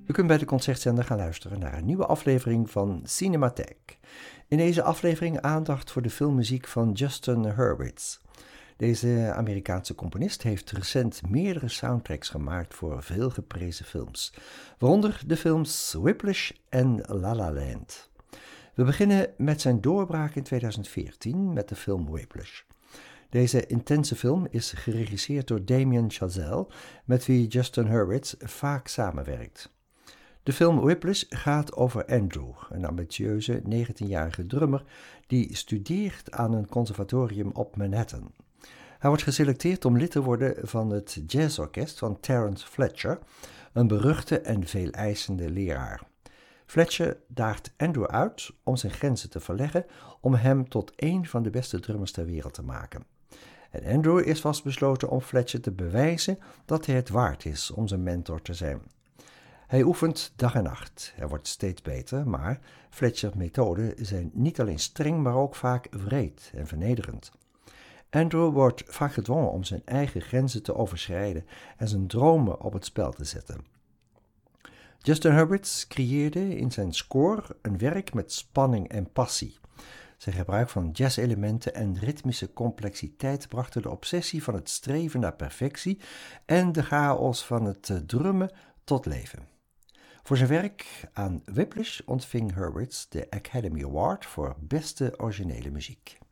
U kunt bij de Concertzender gaan luisteren naar een nieuwe aflevering van Cinematheek. In deze aflevering aandacht voor de filmmuziek van Justin Hurwitz. Deze Amerikaanse componist heeft recent meerdere soundtracks gemaakt voor veel geprezen films, waaronder de films Whiplash en La La Land. We beginnen met zijn doorbraak in 2014 met de film Whiplash. Deze intense film is geregisseerd door Damien Chazelle, met wie Justin Hurwitz vaak samenwerkt. De film Whiplash gaat over Andrew, een ambitieuze 19-jarige drummer die studeert aan een conservatorium op Manhattan. Hij wordt geselecteerd om lid te worden van het jazzorkest van Terence Fletcher, een beruchte en veeleisende leraar. Fletcher daagt Andrew uit om zijn grenzen te verleggen om hem tot één van de beste drummers ter wereld te maken. En Andrew is vastbesloten om Fletcher te bewijzen dat hij het waard is om zijn mentor te zijn. Hij oefent dag en nacht. Hij wordt steeds beter, maar Fletcher's methoden zijn niet alleen streng, maar ook vaak wreed en vernederend. Andrew wordt vaak gedwongen om zijn eigen grenzen te overschrijden en zijn dromen op het spel te zetten. Justin Hurwitz creëerde in zijn score een werk met spanning en passie. Zijn gebruik van jazzelementen en ritmische complexiteit brachten de obsessie van het streven naar perfectie en de chaos van het drummen tot leven. Voor zijn werk aan Whiplash ontving Hurwitz de Academy Award voor beste originele muziek.